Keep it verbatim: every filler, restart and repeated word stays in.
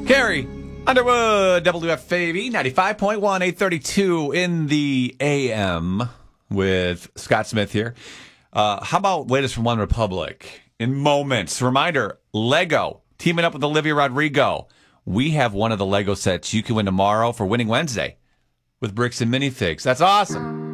Carrie Underwood, W F A V ninety-five point one, eight thirty-two in the A M with Scott Smith here. Uh, how about latest from One Republic? In moments, reminder, Lego teaming up with Olivia Rodrigo. We have one of the Lego sets you can win tomorrow for Winning Wednesday with Bricks and Minifigs. That's awesome.